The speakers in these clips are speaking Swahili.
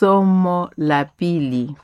Somo la pili.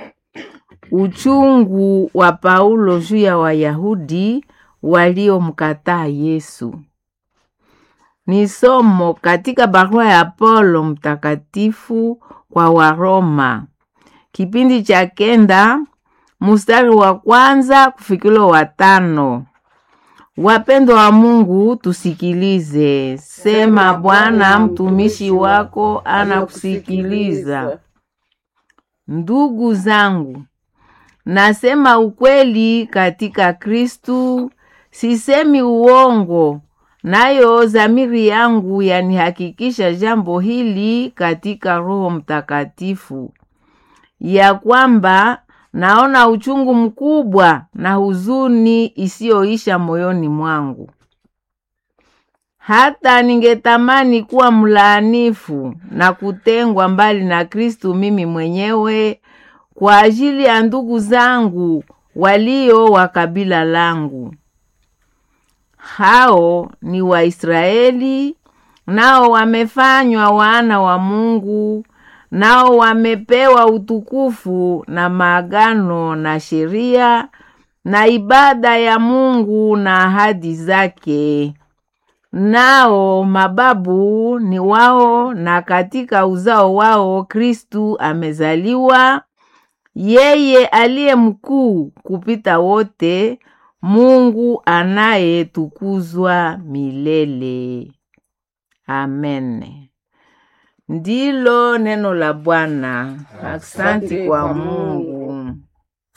Uchungu wa Paulo juu ya Wayahudi waliomkataa Yesu. Ni somo katika barua ya Paulo mtakatifu kwa Waroma. Kipindi cha 9 mstari wa 1 kufikilo wa 5. Wapendwa wa Mungu, tusikilize. Sema Bwana, mtumishi wako anakusikiliza. Ndugu zangu, nasema ukweli katika Kristu, sisemi uongo, nayo dhamiri yangu yanihakikisha jambo hili katika Roho Mtakatifu, ya kwamba naona uchungu mkubwa na huzuni isiyoisha moyoni mwangu. Hata ningetamani kuwa mlaanifu na kutengwa mbali na Kristu mimi mwenyewe kwa ajili ya ndugu zangu walio wa kabila langu. Hao ni Waisraeli, nao wamefanywa wana wa Mungu, nao wamepewa utukufu na maagano na sheria na ibada ya Mungu na ahadi zake. Nao mababu ni wao, na katika uzao wao Kristu amezaliwa, yeye aliye mkuu kupita wote, Mungu anayetukuzwa milele. Amen. Ndilo neno la Bwana. Asante kwa Mungu.